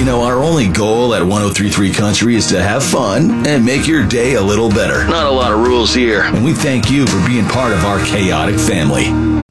You know, our only goal at 1033 Country is to have fun and make your day a little better. Not a lot of rules here. And we thank you for being part of our chaotic family.